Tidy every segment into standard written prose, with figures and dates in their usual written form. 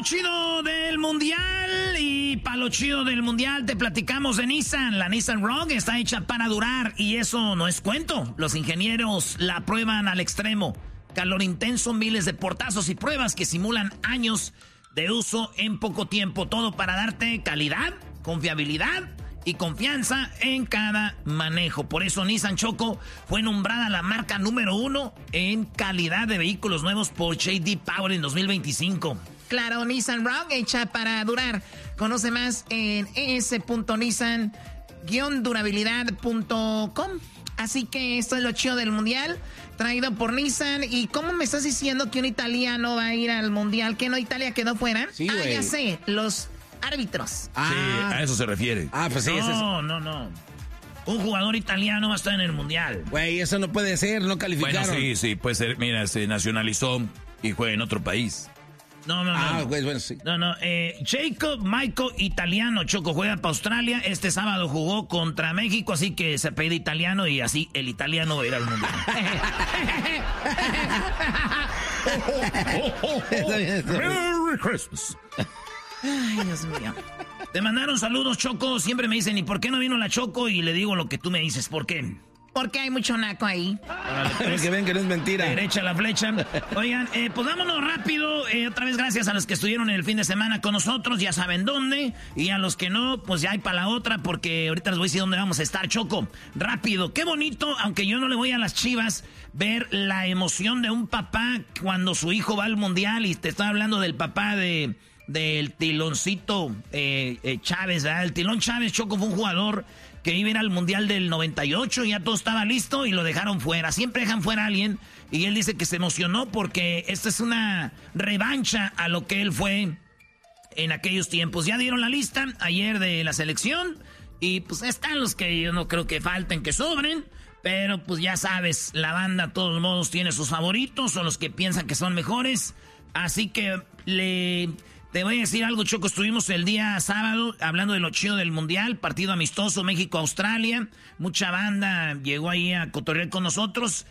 lo chido del mundial. Y para lo chido del mundial te platicamos de Nissan. La Nissan Rogue está hecha para durar y eso no es cuento. Los ingenieros la prueban al extremo. Calor intenso, miles de portazos y pruebas que simulan años de uso en poco tiempo. Todo para darte calidad, confiabilidad y confianza en cada manejo. Por eso Nissan, Choco, fue nombrada la marca número 1 en calidad de vehículos nuevos por J.D. Power en 2025. Claro, Nissan Rogue, hecha para durar. Conoce más en es.nissan-durabilidad.com. Así que esto es lo chido del mundial, traído por Nissan. ¿Y cómo me estás diciendo que un italiano va a ir al mundial? ¿Que no Italia quedó fuera? Sí, güey. Ya sé, los árbitros. Sí, a eso se refiere. Pues sí, no. Un jugador italiano va a estar en el mundial. Güey, eso no puede ser, no calificaron. Bueno, sí, puede ser. Mira, se nacionalizó y juega en otro país. No. Pues bueno, sí. No. Jacob Michael Italiano, Choco, juega para Australia. Este sábado jugó contra México, así que se apellida italiano y así el italiano va a ir al mundial. Merry Christmas. Ay, Dios mío. Te mandaron saludos, Choco. Siempre me dicen, ¿y por qué no vino la Choco? Y le digo lo que tú me dices, ¿por qué? Porque hay mucho naco ahí. Que ven que no es mentira. Derecha la flecha. Oigan, pues vámonos rápido. Otra vez gracias a los que estuvieron el fin de semana con nosotros. Ya saben dónde. Y a los que no, pues ya hay para la otra. Porque ahorita les voy a decir dónde vamos a estar, Choco. Rápido. Qué bonito, aunque yo no le voy a las Chivas, ver la emoción de un papá cuando su hijo va al mundial. Y te estoy hablando del papá del Tiloncito Chávez, ¿verdad? El Tilón Chávez, Choco, fue un jugador que iba a ir al Mundial del 98, ya todo estaba listo y lo dejaron fuera. Siempre dejan fuera a alguien y él dice que se emocionó porque esta es una revancha a lo que él fue en aquellos tiempos. Ya dieron la lista ayer de la selección y pues están los que yo no creo que falten, que sobren. Pero pues ya sabes, la banda de todos modos tiene sus favoritos o los que piensan que son mejores. Así que te voy a decir algo, Choco. Estuvimos el día sábado hablando de lo chido del mundial, partido amistoso México-Australia. Mucha banda llegó ahí a cotorrear con nosotros.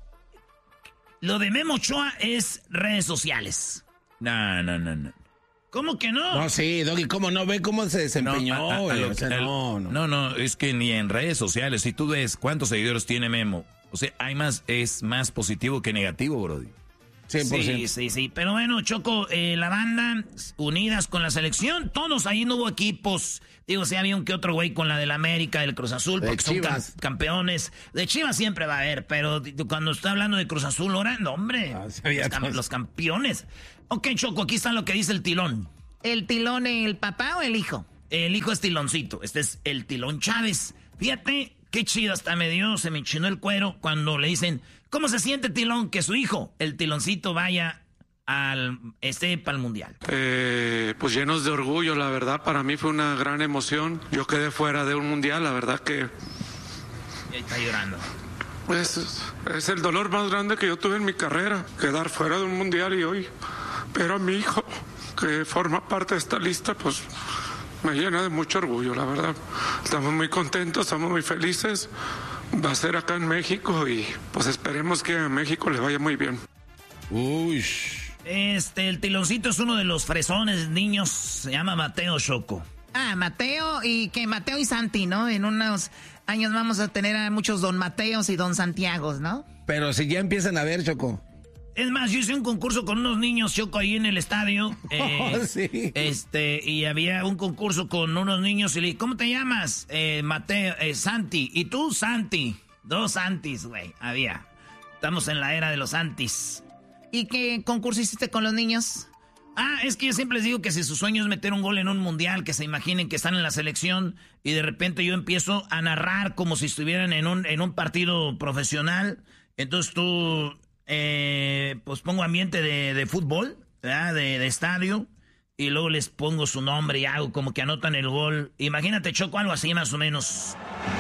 Lo de Memo Ochoa es redes sociales. No. ¿Cómo que no? No, sí, Doggy, ¿cómo no? Ve cómo se desempeñó. No, es que ni en redes sociales, si tú ves cuántos seguidores tiene Memo, o sea, es más positivo que negativo, brody. 100%. Sí. Pero bueno, Choco, la banda, unidas con la selección, todos ahí no hubo equipos. Digo, sí había un que otro güey con la del América, del Cruz Azul, porque son campeones. De Chivas siempre va a haber, pero cuando está hablando de Cruz Azul, ahora, no, hombre, los campeones. Ok, Choco, aquí está lo que dice el Tilón. ¿El Tilón, el papá o el hijo? El hijo es Tiloncito, este es el Tilón Chávez. Fíjate, qué chido, hasta se me enchinó el cuero cuando le dicen, ¿cómo se siente Tilón que su hijo, el Tiloncito, vaya para el mundial? Pues llenos de orgullo, la verdad, para mí fue una gran emoción. Yo quedé fuera de un mundial, la verdad que... Y ahí está llorando. Es el dolor más grande que yo tuve en mi carrera, quedar fuera de un mundial y hoy. Pero a mi hijo, que forma parte de esta lista, pues me llena de mucho orgullo, la verdad. Estamos muy contentos, estamos muy felices. Va a ser acá en México y pues esperemos que a México le vaya muy bien. Uy. El Tiloncito es uno de los fresones niños, se llama Mateo, Choco. Mateo y Santi, ¿no? En unos años vamos a tener a muchos Don Mateos y Don Santiagos, ¿no? Pero si ya empiezan a ver, Choco. Es más, yo hice un concurso con unos niños, Choco, ahí en el estadio. Sí. Y había un concurso con unos niños y le dije, ¿cómo te llamas? Mateo, Santi. ¿Y tú, Santi? 2 Santis, güey, había. Estamos en la era de los Santis. ¿Y qué concurso hiciste con los niños? Es que yo siempre les digo que si su sueño es meter un gol en un mundial, que se imaginen que están en la selección y de repente yo empiezo a narrar como si estuvieran en un partido profesional. Entonces tú... pues pongo ambiente de fútbol, ¿verdad? De estadio, y luego les pongo su nombre y hago como que anotan el gol. Imagínate, Choco, algo así más o menos.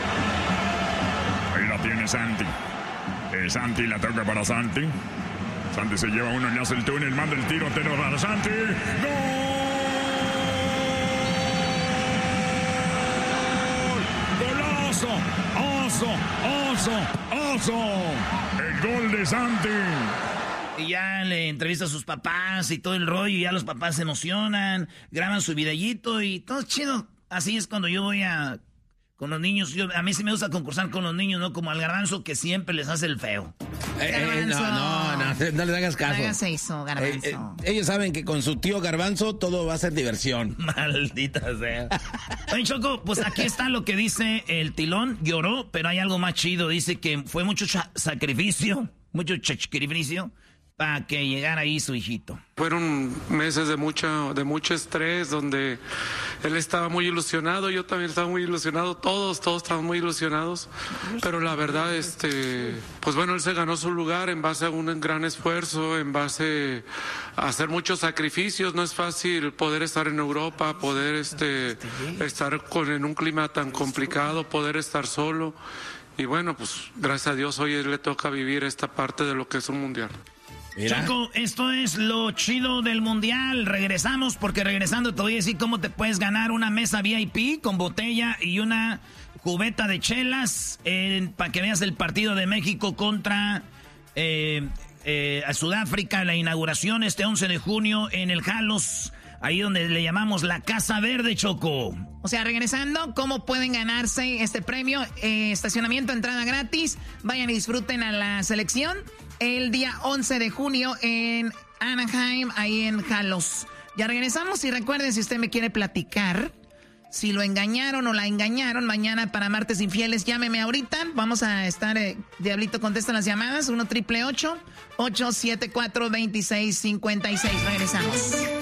Ahí la tiene Santi. Santi la toca para Santi. Santi se lleva uno, le hace el túnel, manda el tiro para Santi. ¡Gol! ¡Golazo! ¡Oso! El gol de Santi. Y ya le entrevista a sus papás y todo el rollo, y ya los papás se emocionan, graban su videíto y todo chido. Así es cuando yo voy con los niños. A mí sí me gusta concursar con los niños, no como al Garbanzo, que siempre les hace el feo. No les hagas caso. No hagas eso, Garbanzo. Ellos saben que con su tío Garbanzo todo va a ser diversión. Maldita sea. Oye, Choco, pues aquí está lo que dice el Tilón. Lloró, pero hay algo más chido. Dice que fue mucho sacrificio, para que llegara ahí su hijito. Fueron meses de mucho estrés, donde él estaba muy ilusionado, yo también estaba muy ilusionado, todos estaban muy ilusionados, pero la verdad, pues bueno, él se ganó su lugar en base a un gran esfuerzo, en base a hacer muchos sacrificios. No es fácil poder estar en Europa, poder estar en un clima tan complicado, poder estar solo, y bueno, pues gracias a Dios hoy le toca vivir esta parte de lo que es un mundial. Mira. Choco, esto es lo chido del mundial. Regresamos, porque regresando te voy a decir cómo te puedes ganar una mesa VIP con botella y una cubeta de chelas para que veas el partido de México contra a Sudáfrica, la inauguración este 11 de junio en el Jalos, ahí donde le llamamos la Casa Verde, Choco. O sea, regresando, ¿cómo pueden ganarse este premio? Estacionamiento, entrada gratis. Vayan y disfruten a la selección el día 11 de junio en Anaheim, ahí en Jalos. Ya regresamos y recuerden, si usted me quiere platicar si lo engañaron o la engañaron, mañana para Martes Infieles, llámeme ahorita. Vamos a estar, Diablito contesta las llamadas, 1-888-874-2656. Regresamos.